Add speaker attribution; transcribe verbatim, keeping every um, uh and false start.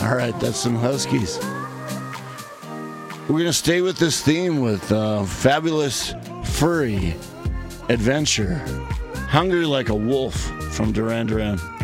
Speaker 1: All right, that's some Huskies. We're going to stay with this theme with uh, Fabulous Furry Adventure. Hungry Like a Wolf from Duran Duran.